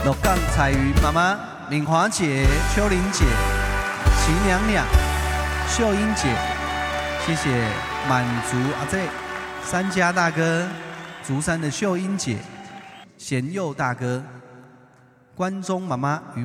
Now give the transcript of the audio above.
鹿港彩云妈妈、敏华姐、秋玲姐、齐娘娘、秀英姐，谢谢满族阿姐、三家大哥、竹山的秀英姐、贤佑大哥、关中妈妈与